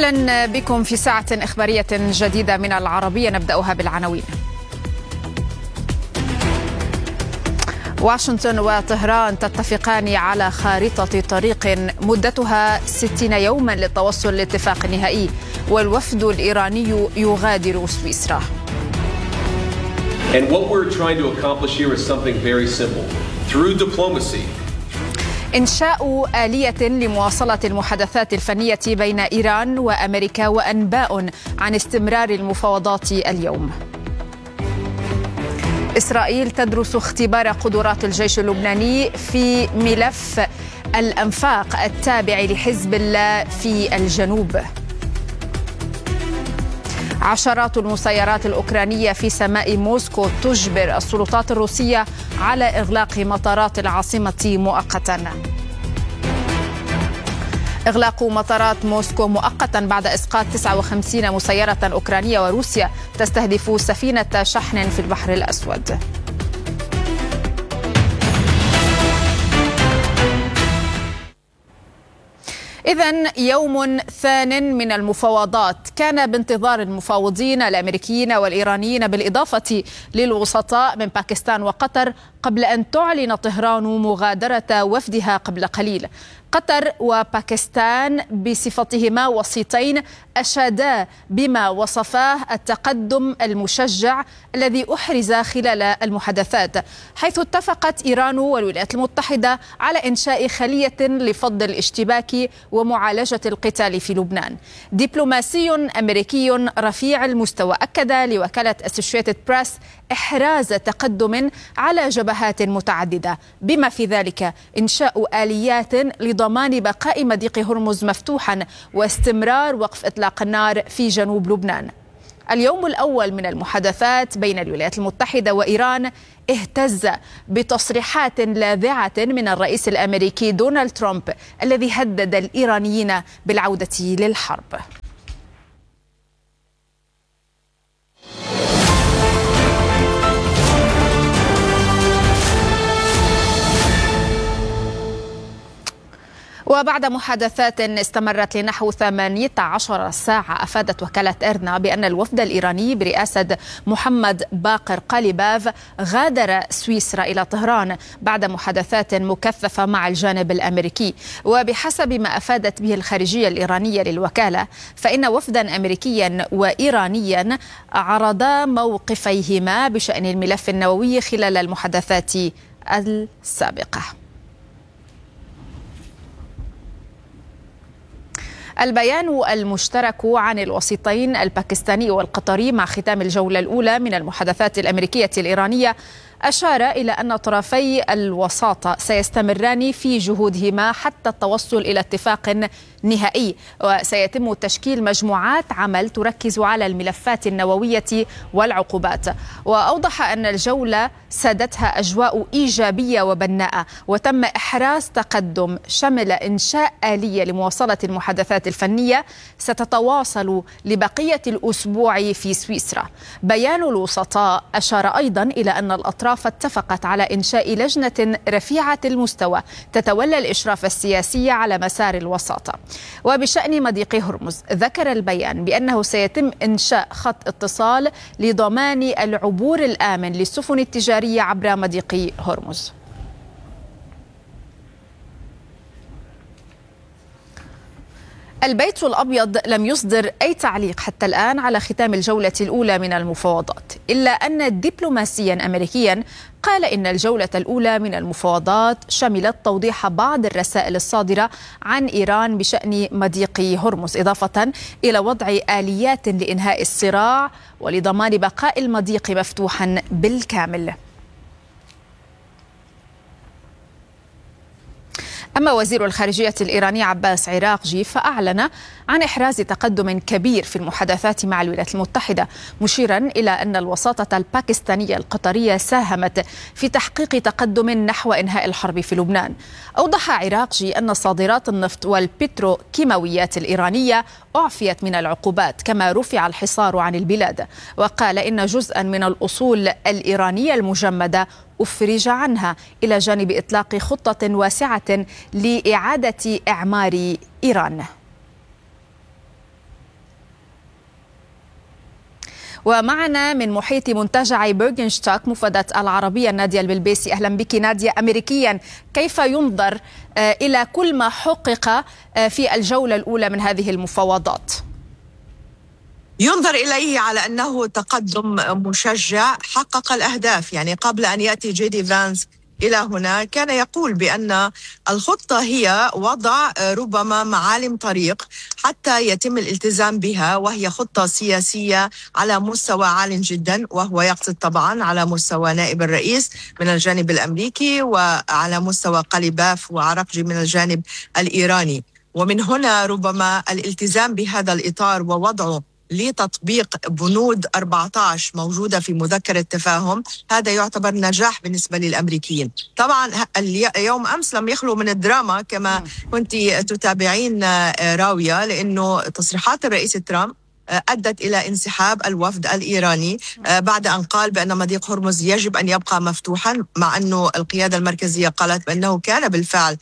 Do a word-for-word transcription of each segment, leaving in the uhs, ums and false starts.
أهلا بكم في ساعة إخبارية جديدة من العربية، نبدأها بالعناوين. واشنطن وطهران تتفقان على خارطة طريق مدتها ستين يوما للتوصل لاتفاق نهائي، والوفد الإيراني يغادر سويسرا. And what we're trying to accomplish here is something very simple. Through diplomacy. إنشاء آلية لمواصلة المحادثات الفنية بين إيران وأمريكا، وأنباء عن استمرار المفاوضات اليوم. إسرائيل تدرس اختبار قدرات الجيش اللبناني في ملف الأنفاق التابع لحزب الله في الجنوب. عشرات المسيرات الأوكرانية في سماء موسكو تجبر السلطات الروسية على إغلاق مطارات العاصمة مؤقتا. إغلاق مطارات موسكو مؤقتا بعد إسقاط تسعة وخمسين مسيرة أوكرانية، وروسيا تستهدف سفينة شحن في البحر الأسود. إذن يوم ثان من المفاوضات كان بانتظار المفاوضين الأمريكيين والإيرانيين بالإضافة للوسطاء من باكستان وقطر قبل أن تعلن طهران مغادرة وفدها قبل قليل. قطر وباكستان بصفتهما وسيطين أشادا بما وصفاه التقدم المشجع الذي أحرز خلال المحادثات، حيث اتفقت إيران والولايات المتحدة على إنشاء خلية لفض الاشتباك ومعالجة القتال في لبنان. دبلوماسي أمريكي رفيع المستوى أكد لوكالة أسوشيتد بريس إحراز تقدم على جبهات متعددة، بما في ذلك إنشاء آليات لضمان بقاء مضيق هرمز مفتوحا واستمرار وقف إطلاق النار في جنوب لبنان. اليوم الأول من المحادثات بين الولايات المتحدة وإيران اهتز بتصريحات لاذعة من الرئيس الأمريكي دونالد ترامب الذي هدد الإيرانيين بالعودة للحرب. وبعد محادثات استمرت لنحو ثمانية عشر ساعة، أفادت وكالة إيرنا بأن الوفد الإيراني برئاسة محمد باقر قاليباف غادر سويسرا إلى طهران بعد محادثات مكثفة مع الجانب الأمريكي. وبحسب ما أفادت به الخارجية الإيرانية للوكالة، فإن وفدا أمريكيا وإيرانيا عرضا موقفيهما بشأن الملف النووي خلال المحادثات السابقة. البيان المشترك عن الوسيطين الباكستاني والقطري مع ختام الجولة الأولى من المحادثات الأمريكية الإيرانية أشار إلى أن طرفي الوساطة سيستمران في جهودهما حتى التوصل إلى اتفاق نهائي، وسيتم تشكيل مجموعات عمل تركز على الملفات النووية والعقوبات. وأوضح أن الجولة سادتها أجواء إيجابية وبناءة، وتم إحراز تقدم شمل إنشاء آلية لمواصلة المحادثات الفنية ستتواصل لبقية الأسبوع في سويسرا. بيان الوسطاء أشار أيضا إلى أن الأطراف اتفقت على إنشاء لجنة رفيعة المستوى تتولى الإشراف السياسي على مسار الوساطة. وبشأن مضيق هرمز، ذكر البيان بأنه سيتم إنشاء خط اتصال لضمان العبور الآمن للسفن التجارية عبر مضيق هرمز. البيت الأبيض لم يصدر أي تعليق حتى الآن على ختام الجولة الأولى من المفاوضات، إلا أن دبلوماسيا أمريكيا قال إن الجولة الأولى من المفاوضات شملت توضيح بعض الرسائل الصادرة عن إيران بشأن مضيق هرمز، إضافة إلى وضع آليات لإنهاء الصراع ولضمان بقاء المضيق مفتوحا بالكامل. أما وزير الخارجية الإيراني عباس عراقجي فأعلن عن إحراز تقدم كبير في المحادثات مع الولايات المتحدة، مشيرا إلى أن الوساطة الباكستانية القطرية ساهمت في تحقيق تقدم نحو إنهاء الحرب في لبنان. أوضح عراقجي أن صادرات النفط والبتروكيماويات الإيرانية أعفيت من العقوبات، كما رفع الحصار عن البلاد، وقال إن جزءا من الأصول الإيرانية المجمدة أفرج عنها إلى جانب إطلاق خطة واسعة لإعادة إعمار إيران. ومعنا من محيط منتجع بيرغنشتاك مفادة العربية نادية البلبيسي. أهلا بك نادية. أمريكيا كيف ينظر إلى كل ما حقق في الجولة الأولى من هذه المفاوضات؟ ينظر إليه على أنه تقدم مشجع حقق الأهداف. يعني قبل أن يأتي جي دي فانس إلى هنا كان يقول بأن الخطة هي وضع ربما معالم طريق حتى يتم الالتزام بها، وهي خطة سياسية على مستوى عال جدا، وهو يقصد طبعا على مستوى نائب الرئيس من الجانب الأمريكي وعلى مستوى قليباف وعرقجي من الجانب الإيراني. ومن هنا ربما الالتزام بهذا الإطار ووضعه لتطبيق بنود أربعة عشر موجودة في مذكرة التفاهم، هذا يعتبر نجاح بالنسبة للأمريكيين. طبعا اليوم أمس لم يخلو من الدراما كما كنت تتابعين راوية، لأنه تصريحات الرئيس ترامب أدت إلى انسحاب الوفد الإيراني بعد أن قال بأن مضيق هرمز يجب أن يبقى مفتوحا، مع أنه القيادة المركزية قالت بأنه كان بالفعل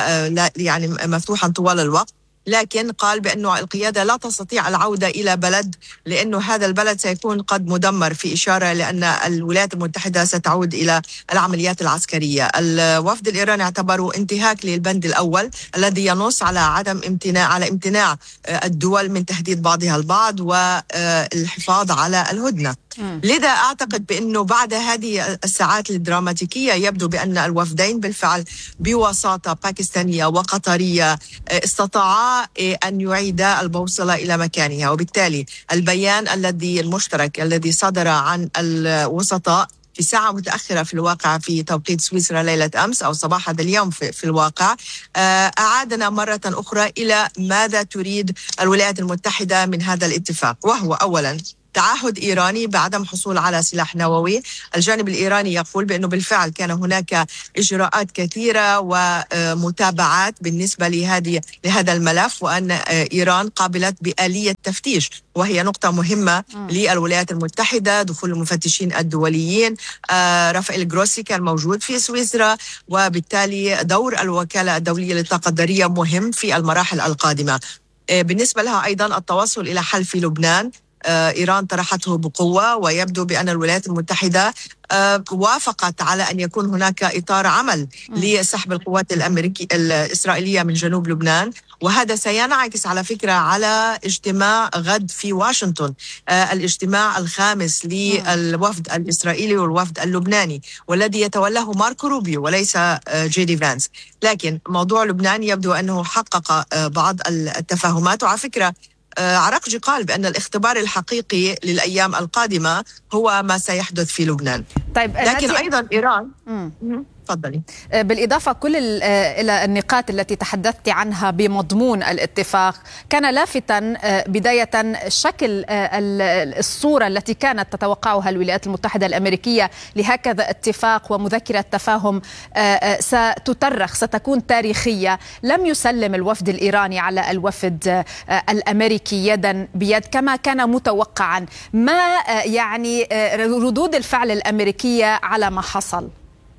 يعني مفتوحا طوال الوقت، لكن قال بأنه القيادة لا تستطيع العودة إلى بلد لأنه هذا البلد سيكون قد مدمر، في إشارة لأن الولايات المتحدة ستعود إلى العمليات العسكرية. الوفد الإيراني اعتبروا انتهاك للبند الأول الذي ينص على عدم امتناع على امتناع الدول من تهديد بعضها البعض والحفاظ على الهدنة. لذا أعتقد بأنه بعد هذه الساعات الدراماتيكية يبدو بأن الوفدين بالفعل بوساطة باكستانية وقطرية استطاعا أن يعيدا البوصلة إلى مكانها، وبالتالي البيان الذي المشترك الذي صدر عن الوسطاء في ساعة متأخرة في الواقع في توقيت سويسرا ليلة أمس أو صباح هذا اليوم في, في الواقع أعادنا مرة أخرى إلى ماذا تريد الولايات المتحدة من هذا الاتفاق، وهو أولاً تعهد إيراني بعدم حصول على سلاح نووي. الجانب الإيراني يقول بأنه بالفعل كان هناك إجراءات كثيرة ومتابعات بالنسبة لهذه لهذا الملف، وأن إيران قابلت بآلية تفتيش، وهي نقطة مهمة للولايات المتحدة. دخول المفتشين الدوليين، رافائيل جروسي كان موجود في سويسرا، وبالتالي دور الوكالة الدولية للطاقة الذرية مهم في المراحل القادمة. بالنسبة لها أيضا التوصل إلى حل في لبنان، إيران طرحته بقوة، ويبدو بأن الولايات المتحدة وافقت على أن يكون هناك إطار عمل لسحب القوات الأمريكية الإسرائيلية من جنوب لبنان، وهذا سينعكس على فكرة على اجتماع غد في واشنطن، الاجتماع الخامس للوفد الإسرائيلي والوفد اللبناني، والذي يتولاه ماركو روبيو وليس جي دي فانس. لكن موضوع لبنان يبدو أنه حقق بعض التفاهمات، وعلى فكرة عرقجي قال بأن الاختبار الحقيقي للأيام القادمة هو ما سيحدث في لبنان. طيب، لكن أيضا إيران تفضلي. بالإضافة كل إلى النقاط التي تحدثت عنها بمضمون الاتفاق، كان لافتا بداية شكل الصورة التي كانت تتوقعها الولايات المتحدة الأمريكية لهكذا اتفاق ومذكرة تفاهم ستترخ، ستكون تاريخية. لم يسلم الوفد الإيراني على الوفد الأمريكي يدا بيد كما كان متوقعا. ما يعني ردود الفعل الأمريكية على ما حصل؟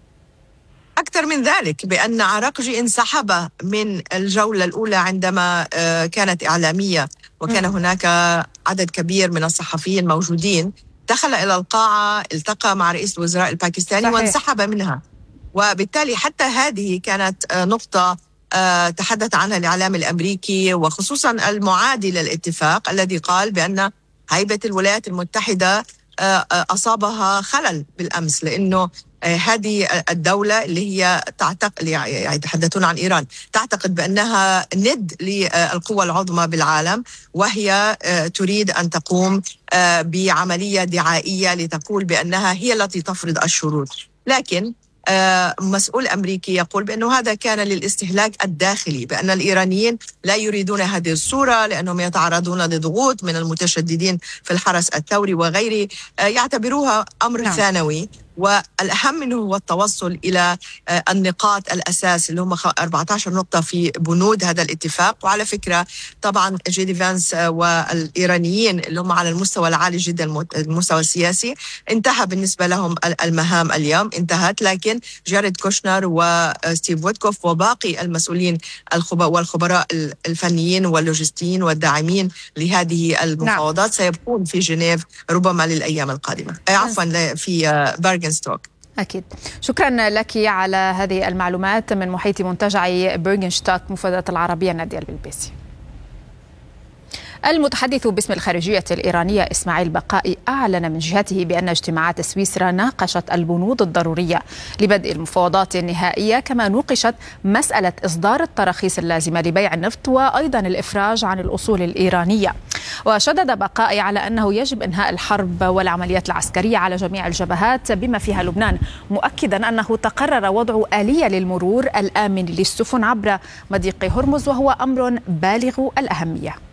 أكثر من ذلك، بأن عرقجي انسحب من الجولة الأولى عندما كانت إعلامية، وكان هناك عدد كبير من الصحفيين موجودين. دخل إلى القاعة، التقى مع رئيس الوزراء الباكستاني صحيح. وانسحب منها، وبالتالي حتى هذه كانت نقطة تحدث عنها الإعلام الأمريكي، وخصوصا المعادي للاتفاق الذي قال بأن هيبة الولايات المتحدة أصابها خلل بالأمس، لأنه هذه الدولة اللي هي تعتقد يعني يتحدثون عن إيران تعتقد بأنها ند للقوى العظمى بالعالم، وهي تريد أن تقوم بعملية دعائية لتقول بأنها هي التي تفرض الشروط. لكن مسؤول أمريكي يقول بأنه هذا كان للاستهلاك الداخلي، بأن الإيرانيين لا يريدون هذه الصورة لأنهم يتعرضون لضغوط من المتشددين في الحرس الثوري وغيره، يعتبروها أمر نعم. ثانوي. والأهم منه هو التوصل إلى النقاط الأساس اللي هم أربعة عشر نقطة في بنود هذا الاتفاق. وعلى فكرة طبعا جي دي فانس والإيرانيين اللي هم على المستوى العالي جدا المستوى السياسي انتهى بالنسبة لهم المهام اليوم انتهت، لكن جاريد كوشنر وستيف ويتكوف وباقي المسؤولين والخبراء الفنيين واللوجستيين والداعمين لهذه المفاوضات نعم. سيبقون في جنيف ربما للأيام القادمة، عفوا في بيرغنستوك. أكيد. شكرا لك على هذه المعلومات من محيط منتجعي بيرغنشتاك مفادات العربية نادية البلبيسي. المتحدث باسم الخارجية الإيرانية إسماعيل بقائي أعلن من جهته بأن اجتماعات سويسرا ناقشت البنود الضرورية لبدء المفاوضات النهائية، كما نوقشت مسألة إصدار التراخيص اللازمة لبيع النفط وأيضا الإفراج عن الأصول الإيرانية. وشدد بقائي على أنه يجب إنهاء الحرب والعمليات العسكرية على جميع الجبهات بما فيها لبنان، مؤكدا أنه تقرر وضع آلية للمرور الآمن للسفن عبر مضيق هرمز وهو أمر بالغ الأهمية.